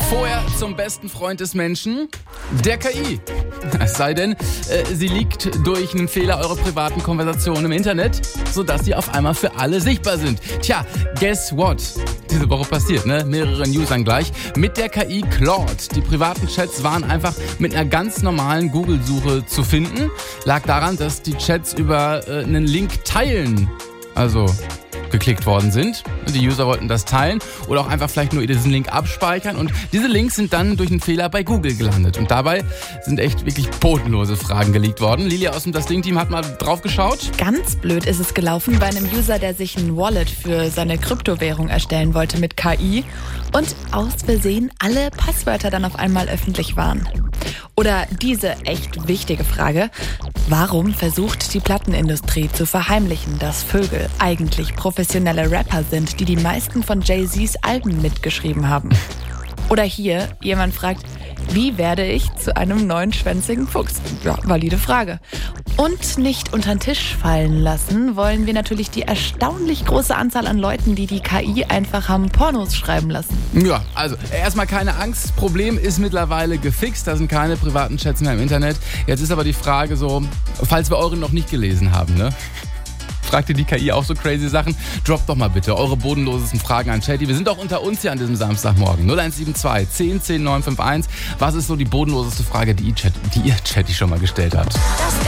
Vorher zum besten Freund des Menschen, der KI. Es sei denn, sie liegt durch einen Fehler eure privaten Konversationen im Internet, sodass sie auf einmal für alle sichtbar sind. Tja, guess what? Diese Woche passiert, ne? Mehreren Usern gleich. Mit der KI Claude. Die privaten Chats waren einfach mit einer ganz normalen Google-Suche zu finden. Lag daran, dass die Chats über einen Link teilen, also geklickt worden sind. Die User wollten das teilen oder auch einfach vielleicht nur diesen Link abspeichern und diese Links sind dann durch einen Fehler bei Google gelandet und dabei sind echt wirklich bodenlose Fragen geleakt worden. Lilia aus dem Das Ding-Team hat mal drauf geschaut. Ganz blöd ist es gelaufen bei einem User, der sich ein Wallet für seine Kryptowährung erstellen wollte mit KI und aus Versehen alle Passwörter dann auf einmal öffentlich waren. Oder diese echt wichtige Frage: Warum versucht die Plattenindustrie zu verheimlichen, dass Vögel eigentlich professionelle Rapper sind, die die meisten von Jay-Z's Alben mitgeschrieben haben? Oder hier, jemand fragt: Wie werde ich zu einem neunschwänzigen Fuchs? Ja, valide Frage. Und nicht unter den Tisch fallen lassen wollen wir natürlich die erstaunlich große Anzahl an Leuten, die KI einfach haben Pornos schreiben lassen. Ja, also erstmal keine Angst. Problem ist mittlerweile gefixt. Da sind keine privaten Chats mehr im Internet. Jetzt ist aber die Frage so, falls wir euren noch nicht gelesen haben, ne? Fragt ihr die KI auch so crazy Sachen? Droppt doch mal bitte eure bodenlosesten Fragen an Chatty. Wir sind auch unter uns hier an diesem Samstagmorgen. 0172 10 10 951. Was ist so die bodenloseste Frage, die ihr Chatty schon mal gestellt habt?